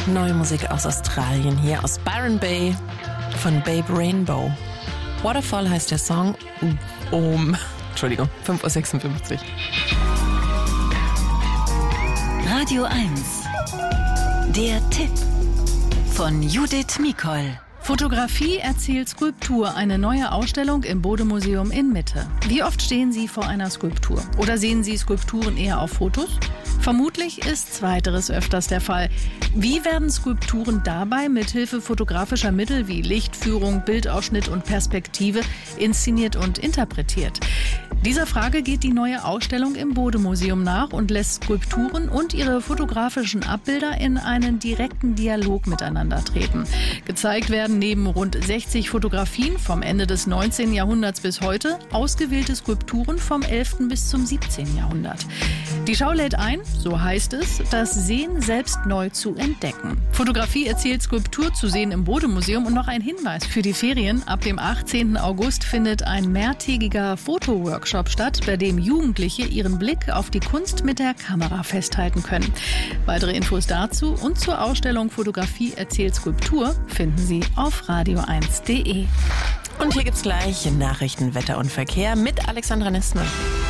Neue Musik aus Australien, hier aus Byron Bay von Babe Rainbow. Waterfall heißt der Song. 5:56 Uhr. Radio 1. Der Tipp von Judith Mikol. Fotografie erzählt Skulptur, eine neue Ausstellung im Bode-Museum in Mitte. Wie oft stehen Sie vor einer Skulptur? Oder sehen Sie Skulpturen eher auf Fotos? Vermutlich ist zweiteres öfters der Fall. Wie werden Skulpturen dabei mithilfe fotografischer Mittel wie Lichtführung, Bildausschnitt und Perspektive inszeniert und interpretiert? Dieser Frage geht die neue Ausstellung im Bode-Museum nach und lässt Skulpturen und ihre fotografischen Abbilder in einen direkten Dialog miteinander treten. Gezeigt werden neben rund 60 Fotografien vom Ende des 19. Jahrhunderts bis heute ausgewählte Skulpturen vom 11. bis zum 17. Jahrhundert. Die Schau lädt ein, so heißt es, das Sehen selbst neu zu entdecken. Fotografie erzählt Skulptur zu sehen im Bode-Museum und noch ein Hinweis für die Ferien. Ab dem 18. August findet ein mehrtägiger Fotoworkshop statt, bei dem Jugendliche ihren Blick auf die Kunst mit der Kamera festhalten können. Weitere Infos dazu und zur Ausstellung Fotografie erzählt Skulptur finden Sie auf radio1.de. Und hier gibt's gleich Nachrichten, Wetter und Verkehr mit Alexandra Nestmann.